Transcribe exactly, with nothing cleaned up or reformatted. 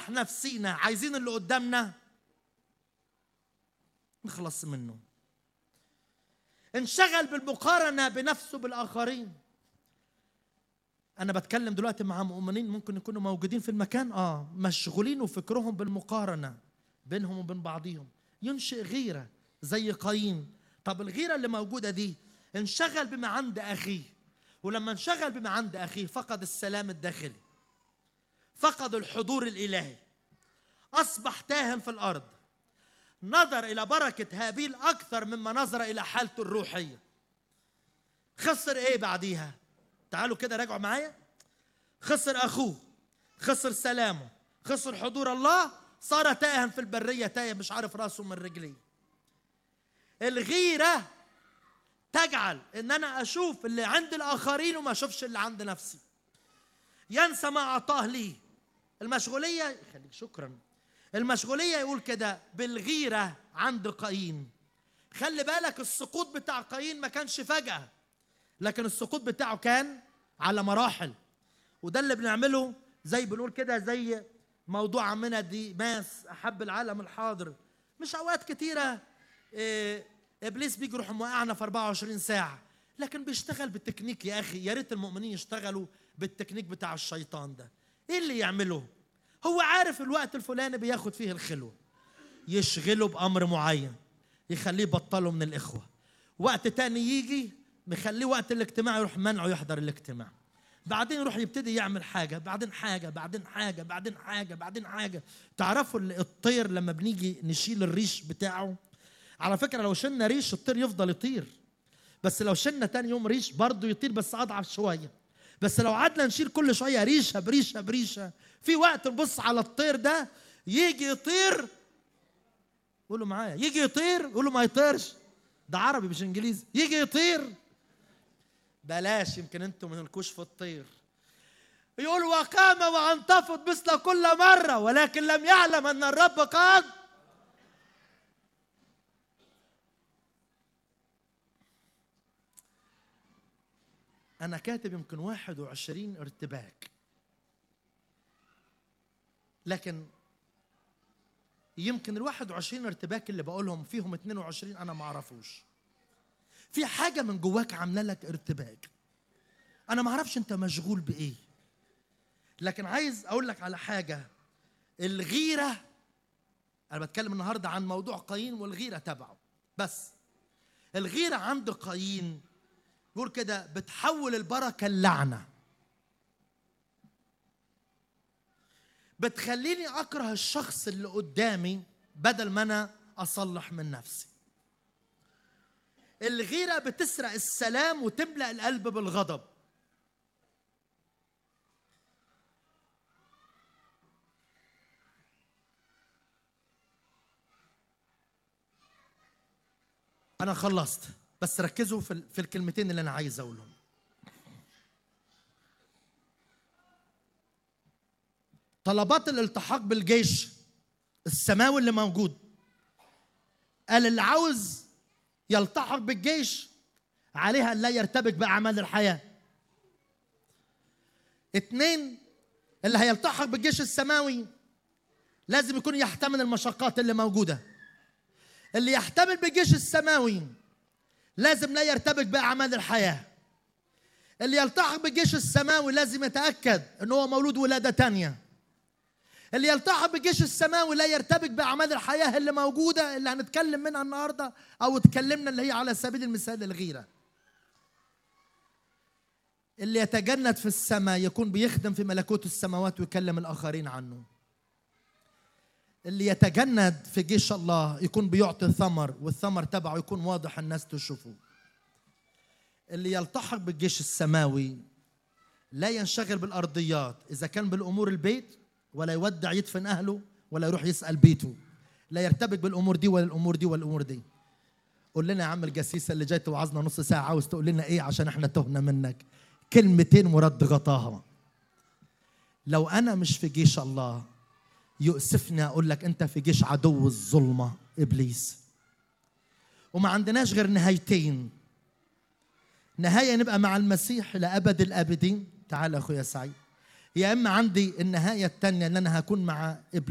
نصلح نفسينا عايزين اللي قدامنا نخلص منه. انشغل بالمقارنة بنفسه بالآخرين. أنا بتكلم دلوقتي مع مؤمنين ممكن يكونوا موجودين في المكان آه مشغولين وفكرهم بالمقارنة بينهم وبين بعضهم، ينشئ غيرة زي قايين. طب الغيرة اللي موجودة دي انشغل بما عند أخيه، ولما انشغل بما عند أخيه فقد السلام الداخلي، فقد الحضور الإلهي، أصبح تاهن في الأرض، نظر إلى بركة هابيل أكثر مما نظر إلى حالته الروحية. خسر إيه بعديها؟ تعالوا كده راجعوا معايا. خسر أخوه، خسر سلامه، خسر حضور الله، صار تاهن في البرية، تايه مش عارف راسه من رجليه. الغيرة تجعل إن أنا أشوف اللي عند الآخرين وما أشوفش اللي عند نفسي، ينسى ما أعطاه لي. المشغولية خليك شكرا المشغولية يقول كده بالغيرة عند قايين. خلي بالك السقوط بتاع قايين ما كانش فجأة، لكن السقوط بتاعه كان على مراحل. وده اللي بنعمله زي بنقول كده زي موضوع عمنا ديماس أحب العالم الحاضر. مش أوقات كتيرة إيه إبليس بيجي يروح موقعنا في أربعة وعشرين ساعة، لكن بيشتغل بالتكنيك. يا أخي يا ريت المؤمنين يشتغلوا بالتكنيك بتاع الشيطان ده. إيه اللي يعمله؟ هو عارف الوقت الفلاني بياخد فيه الخلوة، يشغله بأمر معين يخليه بطله من الإخوة. وقت تاني يجي مخليه وقت الاجتماع يروح منعه يحضر الاجتماع. بعدين يروح يبتدي يعمل حاجة بعدين حاجة بعدين حاجة بعدين حاجة بعدين حاجة. تعرفوا الطير لما بنيجي نشيل الريش بتاعه، على فكرة لو شلنا ريش الطير يفضل يطير، بس لو شلنا تاني يوم ريش برضه يطير بس أضعف شوية. بس لو قعدنا نشيل كل شوية ريشة بريشة بريشة، في وقت نبص على الطير ده يجي يطير. قولوا معايا، يجي يطير. قولوا ما يطيرش، ده عربي مش انجليزي. يجي يطير بلاش، يمكن انتم مالكوش في الطير. يقول وقام وانتفض مثل كل مرة، ولكن لم يعلم ان الرب قد. انا كاتب يمكن واحد وعشرين ارتباك، لكن يمكن الواحد وعشرين ارتباك اللي بقولهم فيهم اتنين وعشرين انا ما اعرفوش. في حاجة من جواك عاملة لك ارتباك، انا ما اعرفش انت مشغول بايه. لكن عايز اقول لك على حاجة. الغيرة، انا بتكلم النهاردة عن موضوع قايين والغيرة تبعه. بس الغيرة عند قايين يقول كده بتحول البركة اللعنة، بتخليني أكره الشخص اللي قدامي بدل ما أنا أصلح من نفسي. الغيرة بتسرق السلام وتملأ القلب بالغضب. أنا خلصت، بس ركزوا في في الكلمتين اللي أنا عايز أقولهم. طلبات الالتحاق بالجيش السماوي اللي موجود، قال اللي عاوز يلتحق بالجيش عليها أن لا يرتبك بأعمال الحياة. اتنين، اللي هيلتحق بالجيش السماوي لازم يكون يحتمل المشقات اللي موجودة. اللي يحتمل بالجيش السماوي لازم لا يرتبك بأعمال الحياة. اللي يلتحق بالجيش السماوي لازم يتأكد أنه هو مولود ولادة تانية. اللي يلتحق بالجيش السماوي لا يرتبك بأعمال الحياة اللي موجودة اللي هنتكلم منها النهاردة أو اتكلمنا اللي هي على سبيل المثال الغيرة. اللي يتجند في السماء يكون بيخدم في ملكوت السماوات ويكلم الآخرين عنه. اللي يتجند في جيش الله يكون بيعطي ثمر، والثمر تبعه يكون واضح الناس تشوفه. اللي يلتحق بالجيش السماوي لا ينشغل بالأرضيات، إذا كان بالأمور البيت ولا يودع يدفن أهله ولا يروح يسأل بيته، لا يرتبك بالأمور دي ولا الأمور دي ولا الأمور دي. قول لنا يا عم الجسيسة اللي جاي توعظنا نص ساعة، عاوز تقول لنا إيه عشان إحنا تهنا منك؟ كلمتين مرد غطاها. لو أنا مش في جيش الله يؤسفني أقول لك أنت في جيش عدو الظلمة إبليس، وما عندناش غير نهايتين. نهاية نبقى مع المسيح لأبد الآبدين، تعال أخويا سعيد. يا اما عندي النهايه الثانيه ان انا هكون مع ابليس